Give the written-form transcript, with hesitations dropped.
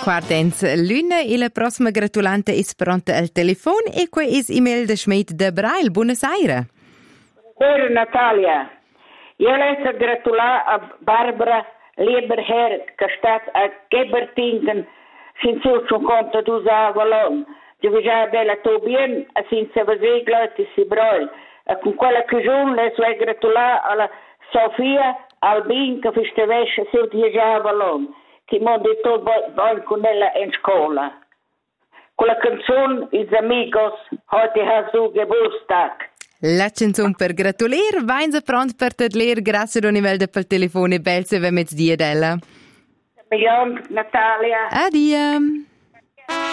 quartens l'una e la prossima gratulante è pronta al telefon e qua è Imelda Schmidt de Brail. Buonasera. Buonasera Natalia. Io le gratulare a Barbara Lieberherr che sta a Gebertingen sin sul conto d'usa Valon. Dove già bella to bien a sin se vaseglotti si Brail. Con quella chiusura le sue gratulare alla Sofia Albin che festevesce sul di già Valon. Che mi ha detto buon con ella in scuola. Con la canzone Ils Amigos, heute hast du Geburtstag. La canzone per gratulier, vain pronto per tedler, grazie a Imelda per telefono e bel se ve mezz'dia della. Milion Natalia. Addio.